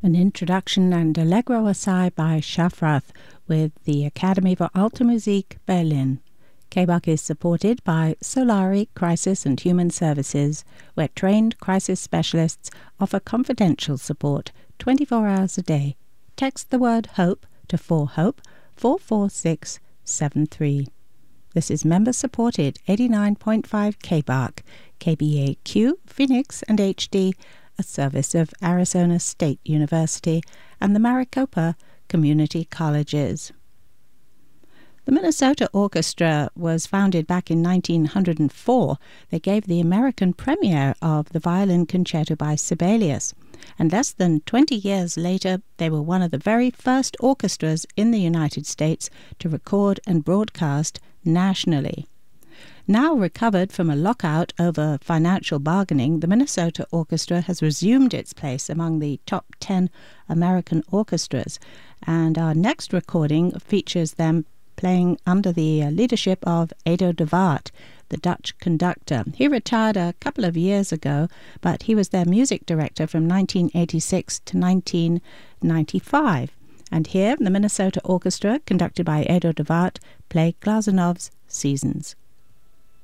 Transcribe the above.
An introduction and Allegro Assai by Schaffrath with the Academy for Alte Musik Berlin. KBAK is supported by Solari Crisis and Human Services, where trained crisis specialists offer confidential support 24 hours a day. Text the word HOPE to 4HOPE 44673. This is member-supported 89.5 KBAK, KBAQ, Phoenix and HD, a service of Arizona State University and the Maricopa Community Colleges. The Minnesota Orchestra was founded back in 1904. They gave the American premiere of the Violin Concerto by Sibelius, and less than 20 years later, they were one of the very first orchestras in the United States to record and broadcast nationally. Now recovered from a lockout over financial bargaining, the Minnesota Orchestra has resumed its place among the top 10 American orchestras, and our next recording features them playing under the leadership of Edo de Waard, the Dutch conductor. He retired a couple of years ago, but he was their music director from 1986 to 1995. And here, the Minnesota Orchestra, conducted by Edo de Waard, play Glasenov's Seasons.